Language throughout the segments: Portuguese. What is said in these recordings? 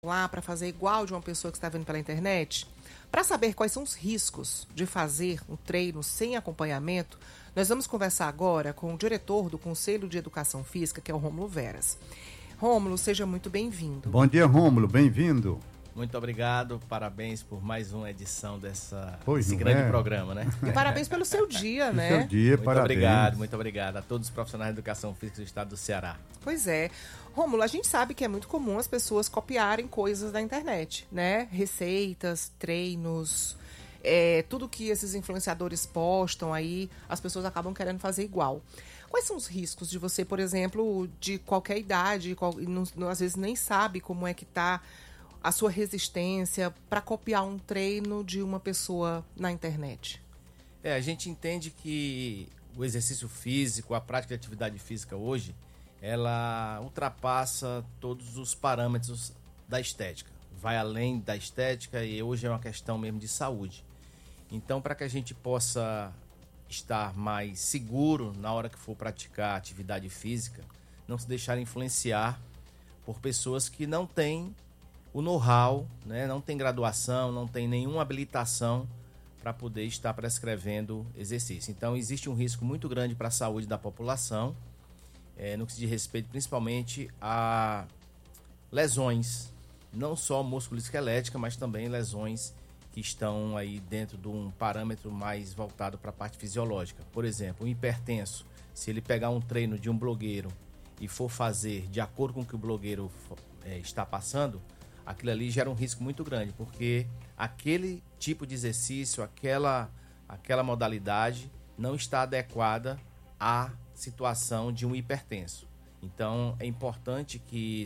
lá para fazer igual de uma pessoa que está vendo pela internet? Para saber quais são os riscos de fazer um treino sem acompanhamento, nós vamos conversar agora com o diretor do Conselho de Educação Física, que é o Rômulo Veras. Rômulo, seja muito bem-vindo. Bom dia, Rômulo, bem-vindo. Muito obrigado, parabéns por mais uma edição desse não grande é? programa, né? E parabéns pelo seu dia, né? Seu dia, Muito parabéns. muito obrigado a todos os profissionais de educação física do estado do Ceará. Pois é. Rômulo, a gente sabe que é muito comum as pessoas copiarem coisas da internet, né? Receitas, treinos, tudo que esses influenciadores postam aí, as pessoas acabam querendo fazer igual. Quais são os riscos de você, por exemplo, de qualquer idade, às vezes nem sabe como é que tá a sua resistência para copiar um treino de uma pessoa na internet? A gente entende que o exercício físico, a prática de atividade física hoje, ela ultrapassa todos os parâmetros da estética. Vai além da estética e hoje é uma questão mesmo de saúde. Então, para que a gente possa estar mais seguro na hora que for praticar atividade física, não se deixar influenciar por pessoas que não têm o know-how, né? Não tem graduação, não tem nenhuma habilitação para poder estar prescrevendo exercício. Então, existe um risco muito grande para a saúde da população, no que se diz respeito principalmente a lesões, não só músculo-esquelética, mas também lesões que estão aí dentro de um parâmetro mais voltado para a parte fisiológica. Por exemplo, um hipertenso, se ele pegar um treino de um blogueiro e for fazer de acordo com o que o blogueiro está passando, aquilo ali gera um risco muito grande, porque aquele tipo de exercício, aquela modalidade não está adequada à situação de um hipertenso. Então, é importante que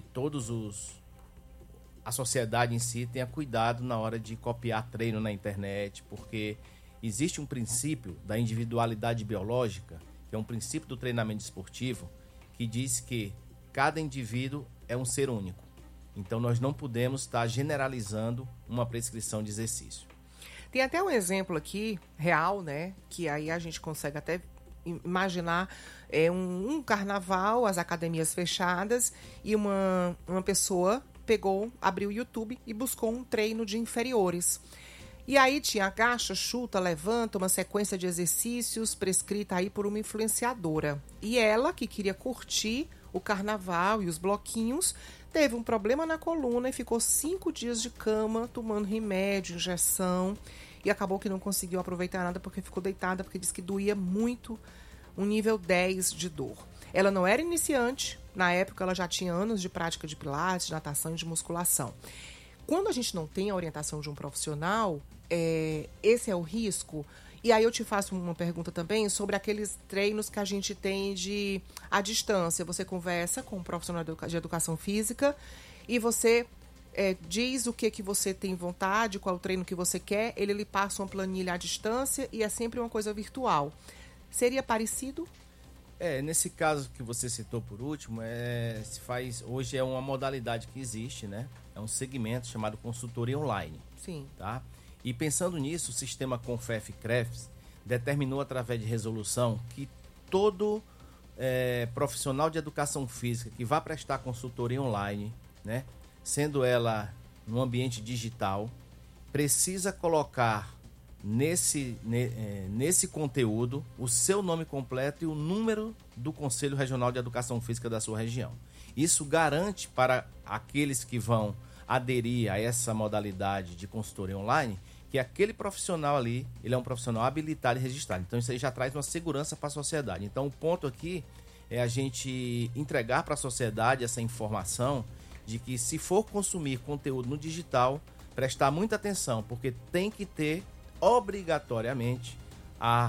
a sociedade em si tenha cuidado na hora de copiar treino na internet, porque existe um princípio da individualidade biológica, que é um princípio do treinamento esportivo, que diz que cada indivíduo é um ser único. Então, nós não podemos estar generalizando uma prescrição de exercício. Tem até um exemplo aqui, real, né? Que aí a gente consegue até imaginar um carnaval, as academias fechadas, e uma pessoa abriu o YouTube e buscou um treino de inferiores. E aí tinha agacha, chuta, levanta, uma sequência de exercícios prescrita aí por uma influenciadora. E ela, que queria curtir o carnaval e os bloquinhos, teve um problema na coluna e ficou 5 dias de cama, tomando remédio, injeção, e acabou que não conseguiu aproveitar nada porque ficou deitada, porque disse que doía muito, um nível 10 de dor. Ela não era iniciante, na época ela já tinha anos de prática de pilates, de natação e de musculação. Quando a gente não tem a orientação de um profissional, esse é o risco. E aí eu te faço uma pergunta também sobre aqueles treinos que a gente tem à distância. Você conversa com um profissional de educação física e você diz o que você tem vontade, qual o treino que você quer, ele lhe passa uma planilha à distância e é sempre uma coisa virtual. Seria parecido? Nesse caso que você citou por último, hoje é uma modalidade que existe, né? É um segmento chamado consultoria online. Sim. Tá? E pensando nisso, o sistema CONFEF-CREFS determinou através de resolução que todo profissional de educação física que vá prestar consultoria online, né, sendo ela no ambiente digital, precisa colocar nesse conteúdo o seu nome completo e o número do Conselho Regional de Educação Física da sua região. Isso garante para aqueles que vão aderir a essa modalidade de consultoria online que aquele profissional ali, ele é um profissional habilitado e registrado. Então isso aí já traz uma segurança para a sociedade. Então o ponto aqui é a gente entregar para a sociedade essa informação de que se for consumir conteúdo no digital, prestar muita atenção, porque tem que ter obrigatoriamente a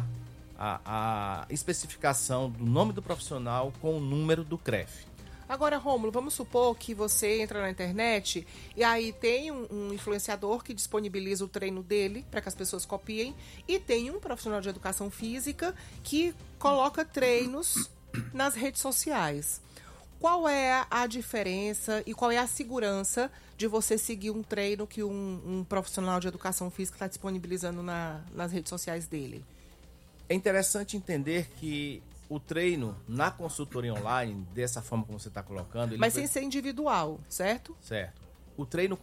especificação do nome do profissional com o número do CREF. Agora, Rômulo, vamos supor que você entra na internet e aí tem um influenciador que disponibiliza o treino dele para que as pessoas copiem e tem um profissional de educação física que coloca treinos nas redes sociais. Qual é a diferença e qual é a segurança de você seguir um treino que um profissional de educação física está disponibilizando nas redes sociais dele? É interessante entender que o treino na consultoria online, dessa forma como você está colocando... Mas sem ser individual, certo? Certo. O treino